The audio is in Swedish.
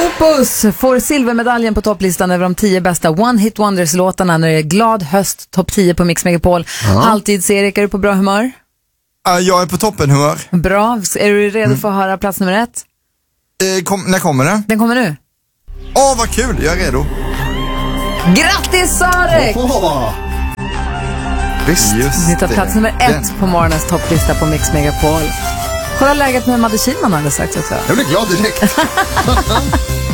Opus får silvermedaljen på topplistan över de 10 bästa One Hit Wonders-låtarna när det är glad höst, topp 10 på Mix Megapol. Halvtids-Erik, är du på bra humör? Jag är på toppenhumör. Bra, är du redo för att höra plats nummer 1? När kommer det? Den kommer nu. Vad kul, jag är redo. Grattis Sarek! Visst. Ni tar plats nummer 1 på morgonens topplista på Mix Megapol. Kolla läget med Madde Kihlman alldeles strax också. Jag blir glad direkt.